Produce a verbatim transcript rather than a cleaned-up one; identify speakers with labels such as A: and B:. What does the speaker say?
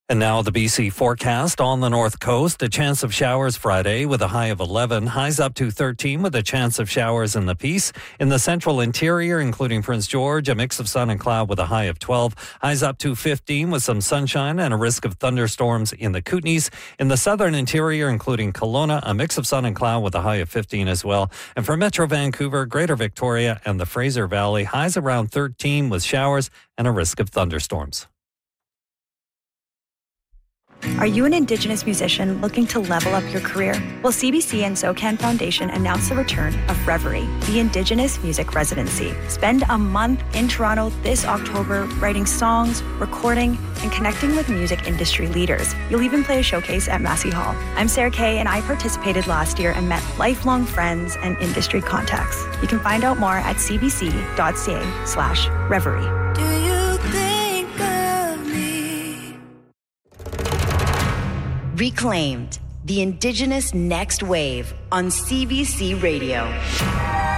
A: And now the B C forecast. On the north coast, a chance of showers Friday with a high of eleven. Highs up to thirteen with a chance of showers in the Peace. In the central interior, including Prince George, a mix of sun and cloud with a high of twelve. Highs up to fifteen with some sunshine and a risk of thunderstorms in the Kootenays. In the southern interior, including Kelowna, a mix of sun and cloud with a high of fifteen as well. And for Metro Vancouver, Greater Victoria and the Fraser Valley, highs around thirteen with showers and a risk of thunderstorms.
B: Are you an Indigenous musician looking to level up your career? Well, C B C and SoCan Foundation announced the return of Reverie, the Indigenous Music Residency. Spend a month in Toronto this October writing songs, recording, and connecting with music industry leaders. You'll even play a showcase at Massey Hall. I'm Sarah Kay, and I participated last year and met lifelong friends and industry contacts. You can find out more at cbc.ca slash Reverie.
C: Do you think
D: Reclaimed, the Indigenous Next Wave on C B C Radio.